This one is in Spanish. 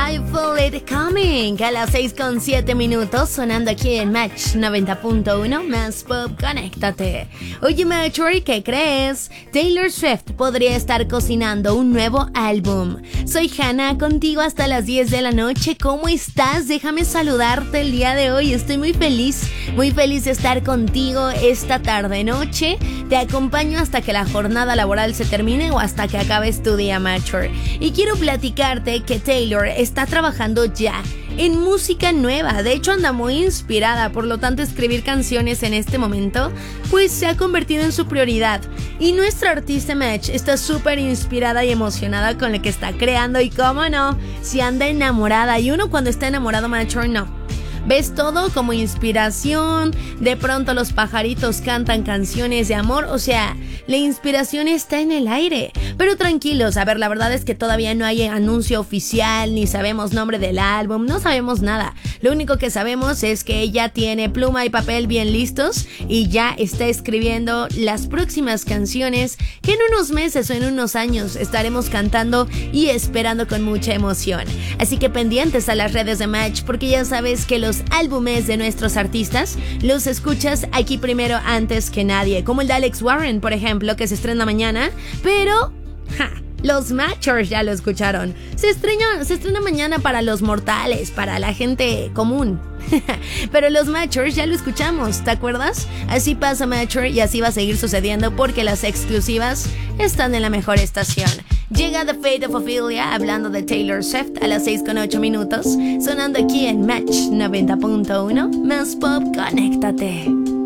I Feel It Coming a las 6:07 sonando aquí en Match 90.1 más pop, conéctate. Oye Matcher, ¿qué crees? Taylor Swift podría estar cocinando un nuevo álbum. Soy Hannah, contigo hasta las 10 de la noche. ¿Cómo estás? Déjame saludarte el día de hoy. Estoy muy feliz de estar contigo esta tarde noche. Te acompaño hasta que la jornada laboral se termine o hasta que acabes tu día, Matcher. Y quiero platicarte que Taylor está trabajando ya en música nueva. De hecho anda muy inspirada, por lo tanto escribir canciones en este momento pues se ha convertido en su prioridad. Y nuestra artista Match está súper inspirada y emocionada con lo que está creando. Y cómo no, si anda enamorada. Y uno cuando está enamorado, Matcher, no. Ves todo como inspiración, de pronto los pajaritos cantan canciones de amor, o sea, la inspiración está en el aire. Pero tranquilos, a ver, la verdad es que todavía no hay anuncio oficial, ni sabemos nombre del álbum, no sabemos nada. Lo único que sabemos es que ella tiene pluma y papel bien listos y ya está escribiendo las próximas canciones que en unos meses o en unos años estaremos cantando y esperando con mucha emoción. Así que pendientes a las redes de Match, porque ya sabes que los álbumes de nuestros artistas los escuchas aquí primero antes que nadie, como el de Alex Warren, por ejemplo, que se estrena mañana, pero los Matchers ya lo escucharon. Se estrena mañana para los mortales, para la gente común. Pero los Matchers ya lo escuchamos, ¿te acuerdas? Así pasa, Matcher, y así va a seguir sucediendo porque las exclusivas están en la mejor estación. Llega The Fate of Ophelia, hablando de Taylor Swift, a las 6:08, sonando aquí en Match 90.1 más pop, conéctate.